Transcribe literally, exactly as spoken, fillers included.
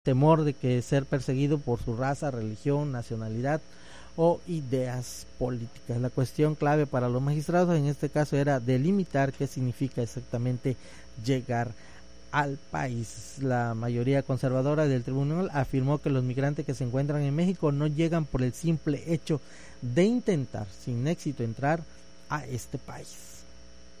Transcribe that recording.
temor de que ser perseguido por su raza, religión, nacionalidad o ideas políticas. La cuestión clave para los magistrados en este caso era delimitar qué significa exactamente llegar al país. La mayoría conservadora del tribunal afirmó que los migrantes que se encuentran en México no llegan por el simple hecho de intentar sin éxito entrar a este país.